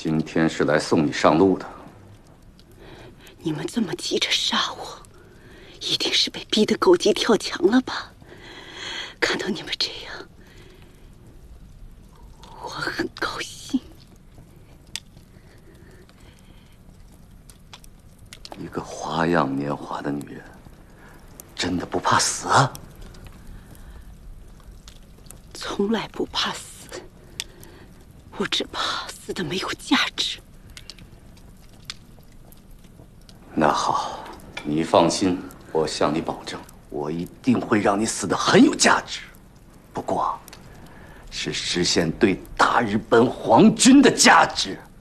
今天是来送你上路的。 你们这么急着杀我，一定是被逼得狗急跳墙了吧？看到你们这样，我很高兴。 一个花样年华的女人，真的不怕死啊？ 从来不怕死，我只怕死的没有价值。 那好，你放心，我向你保证，我一定会让你死得很有价值。不过，是实现对大日本皇军的价值。